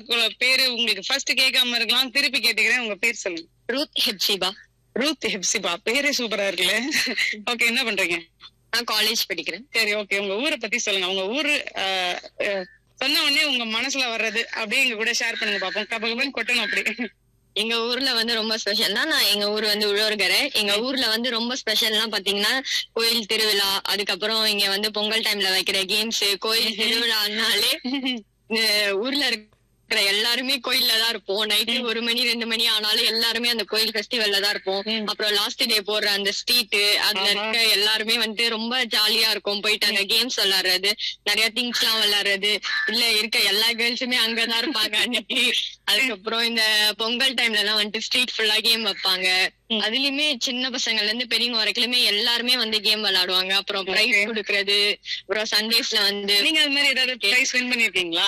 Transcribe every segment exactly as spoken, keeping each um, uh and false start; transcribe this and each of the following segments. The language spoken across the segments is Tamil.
பேரு உங்களுக்கு ஃபர்ஸ்ட் கேட்காம இருக்கலாம், திருப்பி கேட்டுக்கிறேன். உங்க பேர் சொல்லுங்க. ரூத் ஹெப்சிபா. ரூத் ஹெப்சிபா, பேரே சூப்பரா இருக்குல்ல. ஓகே, என்ன பண்றீங்க? நான் காலேஜ் படிக்கிறேன். சரி, ஓகே. உங்க ஊரை பத்தி சொல்லுங்க. உங்க ஊரு சொன்ன உடனே உங்க மனசுல வர்றது அப்படியே எங்க கூட ஷேர் பண்ணுங்க பாப்போம். கபகபன்னு கொட்டணும் அப்படி. எங்க ஊர்ல வந்து ரொம்ப ஸ்பெஷல்னா, நான் எங்க ஊர் வந்து உழவர்கரை. எங்க ஊர்ல வந்து ரொம்ப ஸ்பெஷல்னா பாத்தீங்கன்னா கோயில் திருவிழா, அதுக்கப்புறம் இங்க வந்து பொங்கல் டைம்ல வைக்கிற கேம்ஸ். கோயில் திருவிழானாலே ஊர்ல இருக்கிற எல்லாருமே கோயில்ல தான் இருப்போம். நைட்டு ஒரு மணி ரெண்டு மணி ஆனாலும் எல்லாருமே அந்த கோயில் ஃபெஸ்டிவல்ல தான் இருப்போம். அப்புறம் லாஸ்ட் டே போடுற அந்த ஸ்ட்ரீட், அதுல இருக்க எல்லாருமே வந்து ரொம்ப ஜாலியா இருக்கும். போயிட்டு அந்த கேம்ஸ் விளையாடுறது, நிறைய திங்ஸ் எல்லாம் விளையாடுறது, இல்ல இருக்க எல்லா கேர்ள்ஸுமே அங்கதான் இருப்பாங்க அன்னைக்கு. அதுக்கப்புறம் இந்த பொங்கல் டைம்ல எல்லாம் வந்துட்டு ஸ்ட்ரீட் ஃபுல்லா கேம் வைப்பாங்க. அதுலயுமே சின்ன பசங்கள்ல இருந்து பெரியவங்க வரைக்குமே எல்லாருமே வந்து கேம் விளையாடுவாங்க. அப்புறம் பிரைஸ் கொடுக்கறது, அப்புறம் சண்டேஸ்ல வந்து நீங்க அது மாதிரி ஏதாவது பிரைஸ் வின் பண்ணிருக்கீங்களா?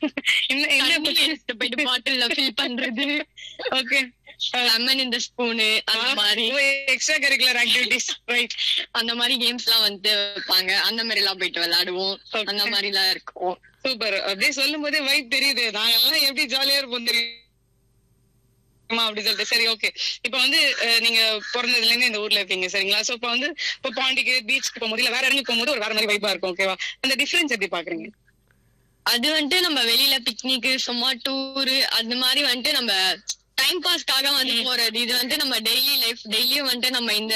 போயிட்டு பாட்டில்ல ஃபில் பண்றது, ஓகே, லெமன் இந்த ஸ்பூனு, அந்த மாதிரி எக்ஸ்ட்ரா கரிக்குலர் ஆக்டிவிட்டிஸ், ரைட், அந்த மாதிரி கேம்ஸ் எல்லாம் வந்து வைப்பாங்க. அந்த மாதிரி எல்லாம் போயிட்டு விளையாடுவோம். அந்த மாதிரி எல்லாம் இருக்கும். சூப்பர். அப்படியே சொல்லும் போதே வைப் தெரியுது. நாங்க எல்லாம் எப்படி ஜாலியா இருப்போம் தெரியும் அப்படி சொல்லிட்டு. சரி, ஓகே. இப்ப வந்து நீங்க பிறந்ததுல இருந்து இந்த ஊர்ல இருக்கீங்க, சரிங்களா? சோ இப்ப வந்து இப்ப பாண்டிக்கு பீச்சுக்கு போகும்போது இல்ல வேற இடங்களுக்கு போகும்போது ஒரு வேற மாதிரி வைப்பா இருக்கும், ஓகேவா? அந்த டிஃபரன்ஸ் எப்படி பாக்குறீங்க? அது வந்துட்டு நம்ம வெளியில பிக்னிக், சும்மா டூரு, அந்த மாதிரி வந்துட்டு நம்ம டைம் பாஸ்க்காக வந்து போறது. இது வந்து நம்ம டெய்லி லைஃப், டெய்லியும் வந்துட்டு நம்ம இந்த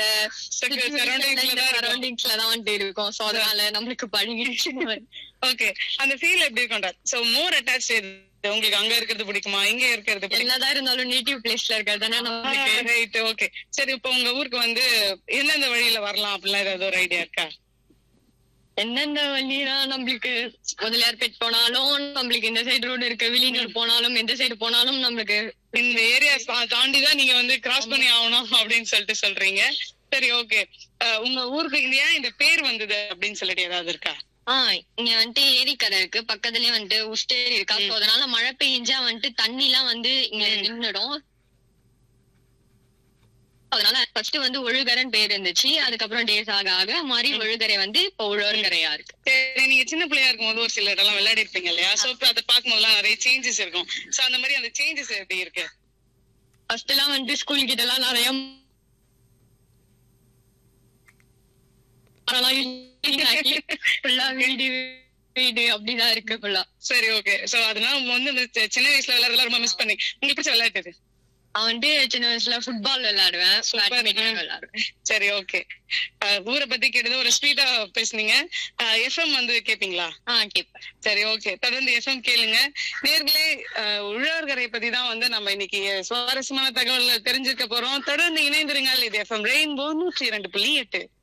சரௌண்டிங்ஸ்ல தான் வந்துட்டு இருக்கோம். சோ அதனால நம்மளுக்கு பழகிடுச்சு. ஓகே, அந்த ஃபீல் எப்படி இருக்கும்? சோ மோர் அட்டாச் உங்களுக்கு அங்க இருக்கிறது பிடிக்குமா, இங்க இருக்கிறது? என்னதான் இருந்தாலும் நேட்டிவ் பிளேஸ்ல இருக்கிறது நமக்கு. Right, okay. சரி, இப்ப உங்க ஊருக்கு வந்து எந்தெந்த வழியில வரலாம் அப்படிலாம் ஏதாவது ஒரு ஐடியா இருக்கா? எந்தெந்த வழினா, நம்மளுக்கு முதலியார்பேட் போனாலும் நம்மளுக்கு இந்த சைடு ரோடு இருக்கு, வில்லியனூர் போனாலும் எந்த சைடு போனாலும் நம்மளுக்கு இந்த ஏரியா தாண்டிதான் நீங்க வந்து கிராஸ் பண்ணி ஆகணும் அப்படின்னு சொல்லிட்டு சொல்றீங்க. சரி, ஓகே. உங்க ஊருக்கு இந்த ஏன் இந்த பேர் வந்தது அப்படின்னு சொல்லிட்டு ஏதாவது இருக்கா? ஆஹ் இங்க வந்துட்டு ஏரிக்கரை இருக்கு, பக்கத்துலயே வந்துட்டு உஸ்டேரி இருக்கா. சோ அதனால மழை பெய்ஞ்சா வந்துட்டு தண்ணி எல்லாம் வந்து இங்க நின்னுடும். அதனால ஃபர்ஸ்ட் வந்து ஒழுகரைன்னு பேர் இருந்துச்சு. அதுக்கப்புறம் டேஸ் ஆக ஆக மாறி ஒழுகரை வந்து இப்ப உழவர்கரையா இருக்கு. சரி, நீங்க சின்ன பிள்ளையா இருக்கும் போது ஒரு சில இடம்லாம் விளையாடி இருப்பீங்க இல்லையா? சோ அதை பார்க்கும் போதுலாம் நிறைய சேஞ்சஸ் இருக்கும். சோ அந்த மாதிரி அந்த சேஞ்சஸ் எப்படி இருக்கு? ஃபர்ஸ்ட் எல்லாம் வந்துட்டு ஸ்கூல் கிட்ட எல்லாம் நிறைய வீடு வீடு அப்படிதான் இருக்கு ஃபுல்லா. சரி, ஓகே. சோ அதனால வந்து இந்த சின்ன வயசுல விளையாடுறதுலாம் ரொம்ப மிஸ் பண்ணி உங்களுக்கு பிடிச்ச விளையாட்டு? நான் வந்துட்டு சின்ன வயசுல ஃபுட்பால் விளையாடுவேன், பேட்மிண்டன் விளையாடுவேன். சரி, ஓகே. ஊரை பத்தி கேட்டது ஒரு ஸ்வீட்டா பேசுனீங்க. எஃப்எம் வந்து கேப்பீங்களா? ஆஹ் கேப்பேன். சரி, ஓகே. தொடர்ந்து எஃப்எம் கேளுங்க. நேர்களே, உழவர்கரை பத்தி தான் வந்து நம்ம இன்னைக்கு சுவாரஸ்யமான தகவல்கள் தெரிஞ்சுக்க போறோம். தொடர்ந்து இணைந்திருங்கள். இது எஃப்எம் ரெயின்போ நூற்றி இரண்டு புள்ளி எட்டு.